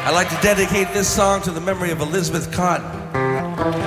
I'd like to dedicate this song to the memory of Elizabeth Cotton.